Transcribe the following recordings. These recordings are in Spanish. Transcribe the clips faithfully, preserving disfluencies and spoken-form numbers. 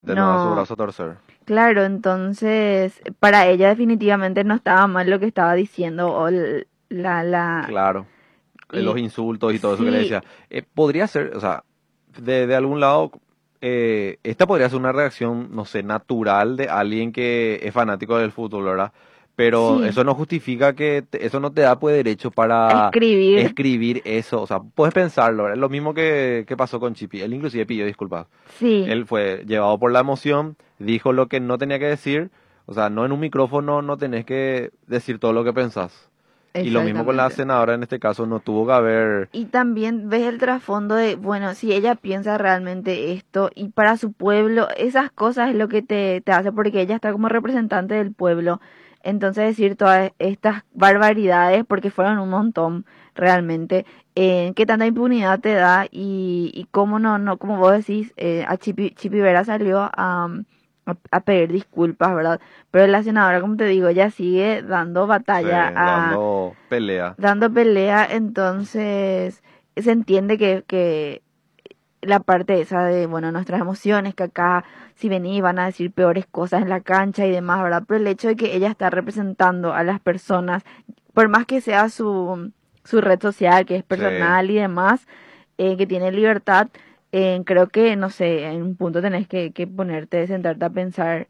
de no dar su No, brazo a torcer. claro, entonces para ella definitivamente no estaba mal lo que estaba diciendo o l- la, la, Claro, eh, los y insultos y todo eso que le sí, decía. Eh, podría ser, o sea, de, de algún lado, eh, esta podría ser una reacción, no sé, natural de alguien que es fanático del fútbol, ¿verdad? Pero sí, eso no justifica que, te- eso no te da pues derecho a para escribir, escribir eso, o sea, puedes pensarlo, ¿verdad? Lo mismo que, que pasó con Chippy, él inclusive pidió disculpas. sí, Él fue llevado por la emoción, dijo lo que no tenía que decir, o sea, no en un micrófono no tenés que decir todo lo que pensás. Y lo mismo con la exactamente. senadora en este caso, no tuvo que haber... Y también ves el trasfondo de, bueno, si ella piensa realmente esto y para su pueblo, esas cosas es lo que te, te hace porque ella está como representante del pueblo. Entonces decir todas estas barbaridades, porque fueron un montón realmente, eh, qué tanta impunidad te da y, y cómo no, no, como vos decís, eh, a Chipi, Chipi Vera salió a, a, a pedir disculpas, ¿verdad? Pero la senadora, como te digo, ella sigue dando Sí, batalla a dando pelea. dando pelea, entonces se entiende que, que la parte esa de, bueno, nuestras emociones, que acá si venís van a decir peores cosas en la cancha y demás, ¿verdad? Pero el hecho de que ella está representando a las personas, por más que sea su, su red social, que es Sí, personal y demás, eh, que tiene libertad, eh, creo que, no sé, en un punto tenés que, que ponerte, sentarte a pensar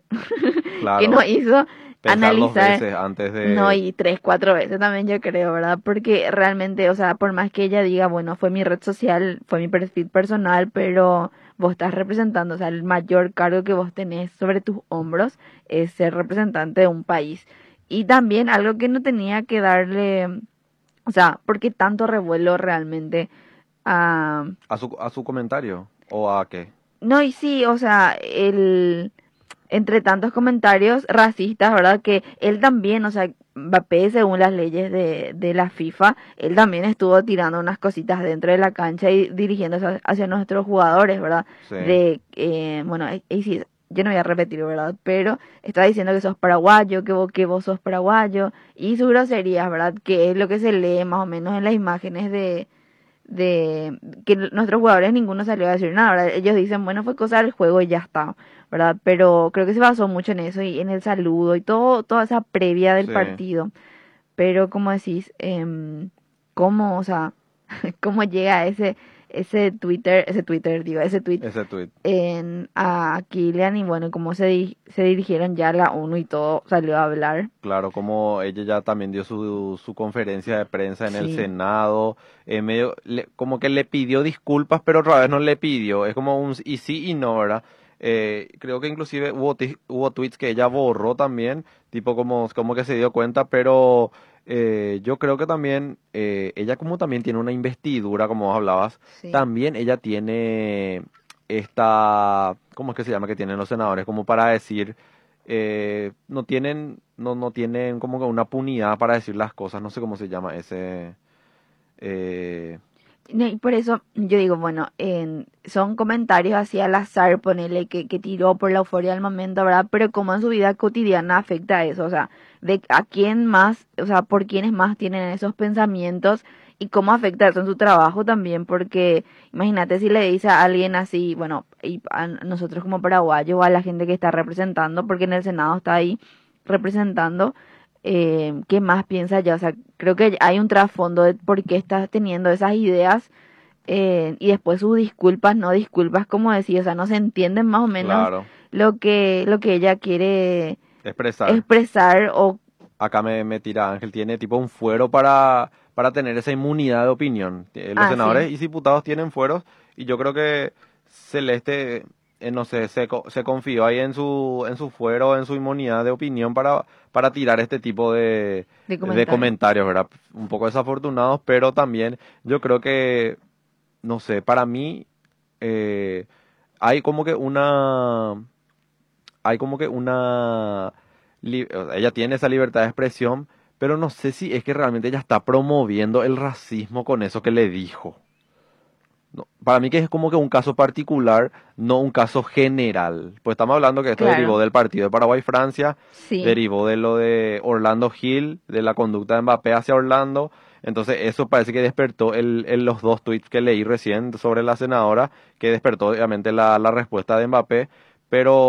que no claro. hizo, Pensar dos analizar veces antes no, de... y tres, cuatro veces también yo creo, ¿verdad? Porque realmente, o sea, por más que ella diga, bueno, fue mi red social, fue mi perfil personal, pero vos estás representando, o sea, el mayor cargo que vos tenés sobre tus hombros es ser representante de un país. Y también algo que no tenía que darle, o sea, porque tanto revuelo realmente a... a su, a su comentario. ¿O a qué? No, y sí, o sea, el entre tantos comentarios racistas, ¿verdad? Que él también, o sea, Mbappé, según las leyes de, de la FIFA, él también estuvo tirando unas cositas dentro de la cancha y dirigiéndose hacia, hacia nuestros jugadores, ¿verdad? Sí, De, eh, bueno, y, y sí, yo no voy a repetir, ¿verdad? Pero está diciendo que sos paraguayo, que vos, que vos sos paraguayo, y sus groserías, ¿verdad? Que es lo que se lee más o menos en las imágenes de de que nuestros jugadores ninguno salió a decir nada, ¿verdad? Ellos dicen, bueno, fue cosa del juego y ya está, ¿verdad? Pero creo que se basó mucho en eso y en el saludo y todo, toda esa previa del sí, partido. Pero como decís, eh, ¿cómo, o sea, cómo llega ese, ese Twitter, ese Twitter, digo, ese tweet ese tweet. en, a Kylian y bueno, cómo se, di- se dirigieron ya a la ONU y todo salió a hablar? Claro, como ella ya también dio su, su conferencia de prensa en el Sí, Senado, eh, medio, le- como que le pidió disculpas, pero otra vez no le pidió. Es como un y sí y no, ¿verdad? Eh, creo que inclusive hubo, ti- hubo tweets que ella borró también, tipo como, como que se dio cuenta, pero eh, yo creo que también, eh, ella como también tiene una investidura, como vos hablabas, sí. también ella tiene esta, ¿cómo es que se llama? Que tienen los senadores, como para decir eh, no tienen, no, no tienen como que una punidad para decir las cosas, no sé cómo se llama ese, eh, No, y por eso yo digo, bueno, en- son comentarios así al azar, ponele que, que tiró por la euforia del momento, ¿verdad? Pero cómo en su vida cotidiana afecta eso, o sea, de a quién más, o sea, por quiénes más tienen esos pensamientos y cómo afecta eso en su trabajo también, porque imagínate si le dice a alguien así, bueno, y a nosotros como paraguayos o a la gente que está representando, porque en el Senado está ahí representando eh, qué más piensa ya. O sea, creo que hay un trasfondo de por qué estás teniendo esas ideas eh, y después sus disculpas, no disculpas, como decía, o sea, no se entienden más o menos claro, lo que, lo que ella quiere expresar. expresar o Acá me, me tira Ángel, tiene tipo un fuero para, para tener esa inmunidad de opinión. Eh, Los así. senadores y diputados tienen fueros y yo creo que Celeste, eh, no sé, se, co- se confió ahí en su, en su fuero, en su inmunidad de opinión para, para tirar este tipo de, De de comentario. comentarios, ¿verdad? Un poco desafortunados, pero también yo creo que no sé, para mí eh, hay como que una, hay como que una, li- o sea, ella tiene esa libertad de expresión, pero no sé si es que realmente ella está promoviendo el racismo con eso que le dijo. No, para mí que es como que un caso particular, no un caso general. Pues estamos hablando que esto Claro, derivó del partido de Paraguay-Francia, sí, derivó de lo de Orlando Hill, de la conducta de Mbappé hacia Orlando. Entonces eso parece que despertó el, el- los dos tweets que leí recién sobre la senadora, que despertó obviamente la, la respuesta de Mbappé. pero